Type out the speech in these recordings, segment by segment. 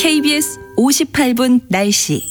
KBS 58분 날씨.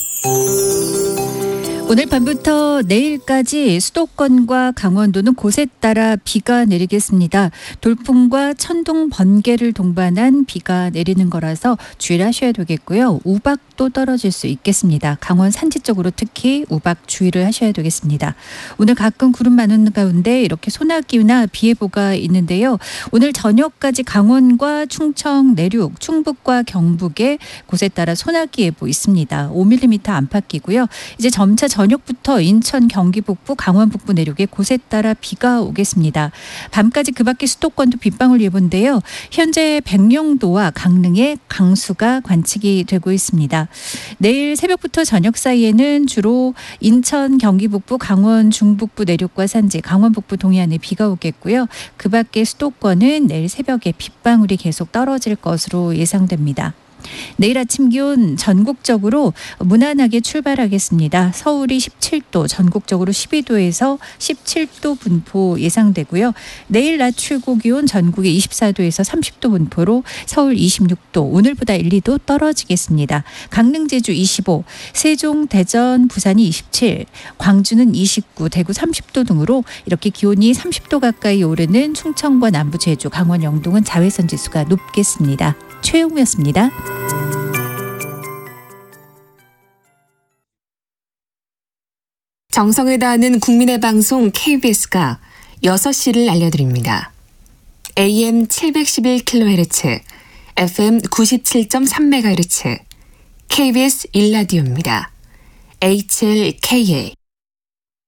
오늘 밤부터 내일까지 수도권과 강원도는 곳에 따라 비가 내리겠습니다. 돌풍과 천둥, 번개를 동반한 비가 내리는 거라서 주의하셔야 되겠고요. 우박도 떨어질 수 있겠습니다. 강원 산지 쪽으로 특히 우박 주의를 하셔야 되겠습니다. 오늘 가끔 구름 많은 가운데 이렇게 소나기나 비 예보가 있는데요. 오늘 저녁까지 강원과 충청 내륙, 충북과 경북에 곳에 따라 소나기 예보 있습니다. 5mm 안팎이고요. 이제 점차 저녁부터 인천, 경기 북부, 강원 북부 내륙에 곳에 따라 비가 오겠습니다. 밤까지 그 밖에 수도권도 빗방울 예보인데요. 현재 백령도와 강릉에 강수가 관측이 되고 있습니다. 내일 새벽부터 저녁 사이에는 주로 인천, 경기 북부, 강원 중북부 내륙과 산지, 강원 북부 동해안에 비가 오겠고요. 그 밖에 수도권은 내일 새벽에 빗방울이 계속 떨어질 것으로 예상됩니다. 내일 아침 기온 전국적으로 무난하게 출발하겠습니다. 서울이 17도, 전국적으로 12도에서 17도 분포 예상되고요. 내일 낮 최고 기온 전국에 24도에서 30도 분포로 서울 26도, 오늘보다 1, 2도 떨어지겠습니다. 강릉, 제주 25, 세종, 대전, 부산이 27, 광주는 29, 대구 30도 등으로 이렇게 기온이 30도 가까이 오르는 충청과 남부 제주, 강원 영동은 자외선 지수가 높겠습니다. 최영우였습니다. 정성을 다하는 국민의 방송 KBS가 6시를 알려드립니다. AM 711kHz, FM 97.3MHz, KBS 1라디오입니다. HLKA